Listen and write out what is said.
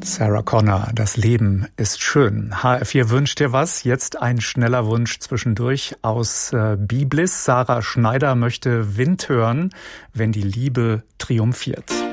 Sarah Connor, das Leben ist schön. HR4 wünscht dir was. Jetzt ein schneller Wunsch zwischendurch aus Biblis. Sarah Schneider möchte Wind hören, wenn die Liebe triumphiert.